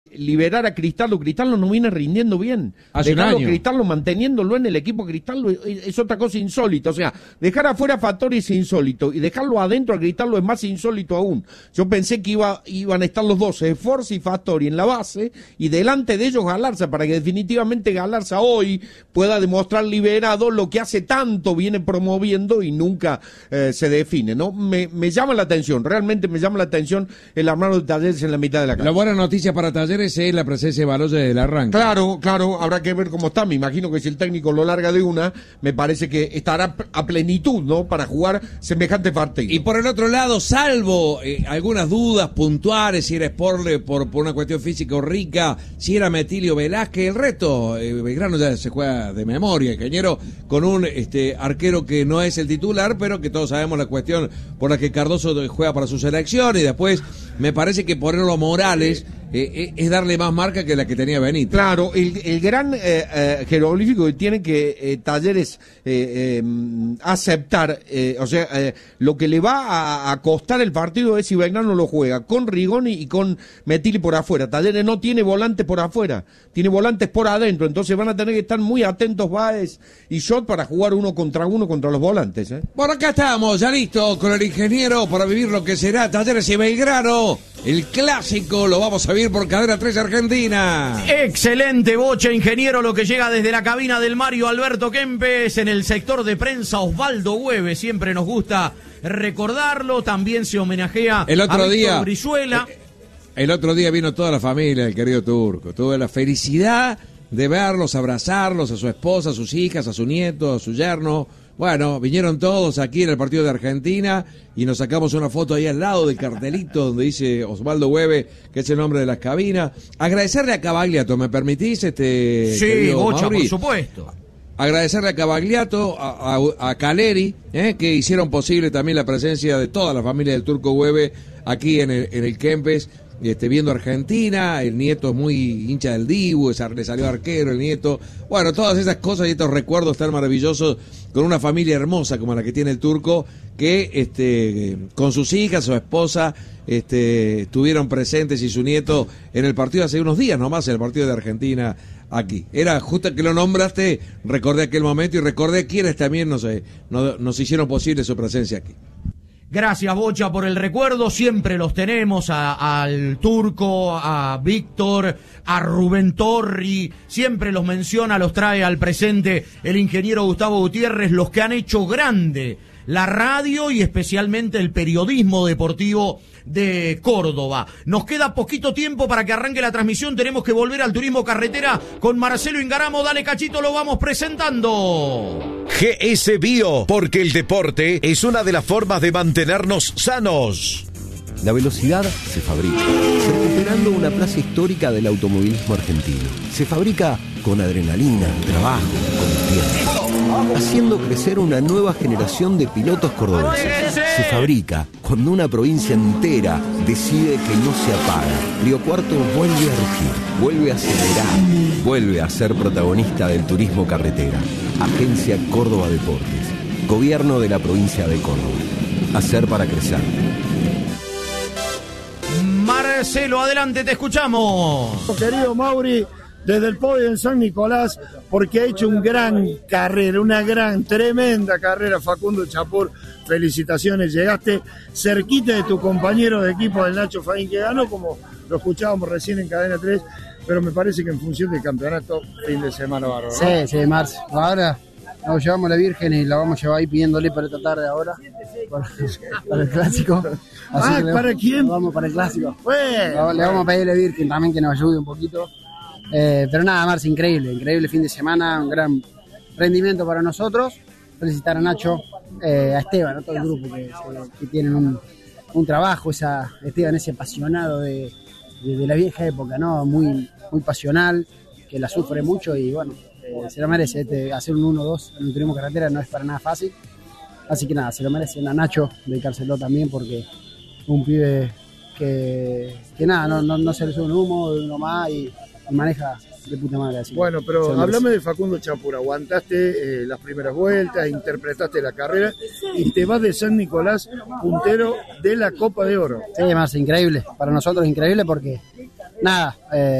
liberar a Cristaldo no viene rindiendo bien. Hace Dejarlo un año. Cristaldo, manteniéndolo en el equipo Cristaldo es otra cosa insólita. O sea, dejar afuera a Fattori es insólito y dejarlo adentro a Cristaldo es más insólito aún. Yo pensé que iban a estar los dos, Sforza y Fattori en la base y delante de ellos Galarza, para que definitivamente Galarza hoy pueda demostrar liberado lo que hace tanto viene promoviendo y nunca se define, ¿no? Me llama la atención, realmente me llama la atención el armado de Talleres en la mitad de la cancha. La buena noticia para Talleres es la presencia de Baloya del arranque. Claro, habrá que ver cómo está. Me imagino que si el técnico lo larga de una, me parece que estará a plenitud, ¿no? Para jugar semejante partido. Y por el otro lado, salvo algunas dudas puntuales, si era Sporle por una cuestión física o rica, si era Metilio Velázquez, el resto, Belgrano ya se juega de memoria, Cañero, con un arquero que no es el titular, pero que todos sabemos la cuestión por la que Cardoso juega para su selección, y después me parece que ponerlo a Morales es darle más marca que la que tenía Benítez. Claro, el gran jeroglífico que tiene que Talleres aceptar, lo que le va a costar el partido es si Belgrano lo juega con Rigoni y con Metilli por afuera. Talleres no tiene volantes por afuera, tiene volantes por adentro, entonces van a tener que estar muy atentos Báez y Schott para jugar uno contra los volantes. Por acá estamos, ya listo, con el ingeniero para vivir lo que será Talleres y Belgrano. El clásico lo vamos a vivir por Cadena 3 Argentina. Excelente, Bocha, ingeniero, lo que llega desde la cabina del Mario Alberto Kempes en el sector de prensa Osvaldo Hueve. Siempre nos gusta recordarlo, también se homenajea el otro a Víctor día, Brizuela. El otro día vino toda la familia del querido Turco. Tuve la felicidad de verlos, abrazarlos, a su esposa, a sus hijas, a su nieto, a su yerno. Bueno, vinieron todos aquí en el partido de Argentina y nos sacamos una foto ahí al lado del cartelito donde dice Osvaldo Hueve, que es el nombre de las cabinas. Agradecerle a Cavagliato, ¿me permitís? Sí, Bocha, Mauri? por supuesto. Agradecerle a Cavagliato, a Caleri, que hicieron posible también la presencia de toda la familia del Turco Hueve aquí en el Kempes, viendo Argentina. El nieto es muy hincha del Dibu, le salió arquero el nieto. Bueno, todas esas cosas y estos recuerdos tan maravillosos con una familia hermosa como la que tiene el Turco, que con sus hijas, su esposa, estuvieron presentes y su nieto en el partido hace unos días nomás, en el partido de Argentina aquí. Era justo que lo nombraste, recordé aquel momento y recordé quienes también nos hicieron posible su presencia aquí. Gracias, Bocha, por el recuerdo. Siempre los tenemos al Turco, a Víctor, a Rubén Torri. Siempre los menciona, los trae al presente el ingeniero Gustavo Gutiérrez, los que han hecho grande la radio y especialmente el periodismo deportivo de Córdoba. Nos queda poquito tiempo para que arranque la transmisión. Tenemos que volver al turismo carretera con Marcelo Ingaramo. Dale, Cachito, lo vamos presentando. GS Bio, porque el deporte es una de las formas de mantenernos sanos. La velocidad se fabrica, recuperando una plaza histórica del automovilismo argentino. Se fabrica con adrenalina, trabajo, combustión, haciendo crecer una nueva generación de pilotos cordobeses. Se fabrica cuando una provincia entera decide que no se apaga. Río Cuarto vuelve a rugir, vuelve a acelerar, vuelve a ser protagonista del turismo carretera. Agencia Córdoba Deportes, Gobierno de la provincia de Córdoba. Hacer para crecer. Marcelo, adelante, te escuchamos. Querido Mauri, desde el podio en San Nicolás, porque ha hecho una gran carrera, una tremenda carrera, Facundo Chapur. Felicitaciones, llegaste cerquita de tu compañero de equipo, del Nacho Faín, que ganó, como lo escuchábamos recién en Cadena 3, pero me parece que en función del campeonato, fin de semana bárbaro, ¿no? Sí, Marce. Ahora nos llevamos a la Virgen y la vamos a llevar ahí pidiéndole para esta tarde ahora, para el clásico. Así que ¿para quién? Vamos para el clásico. Bueno. Le vamos a pedirle a Virgen también que nos ayude un poquito. Pero nada, Marce, increíble fin de semana, un gran rendimiento para nosotros. Felicitar a Nacho, a Esteban, a todo el grupo que tienen un trabajo, Esteban ese apasionado de la vieja época, ¿no? Muy pasional, que la sufre mucho y bueno, se lo merece. Hacer un 1-2 en el turismo carretera no es para nada fácil, así que nada, se lo merece a Nacho dedicárselo también, porque un pibe que nada, no se le sube un humo, uno más y maneja de puta madre. Así bueno, pero háblame de Facundo Chapur. Aguantaste las primeras vueltas, interpretaste la carrera y te vas de San Nicolás puntero de la Copa de Oro. Sí, más increíble, para nosotros increíble, porque nada,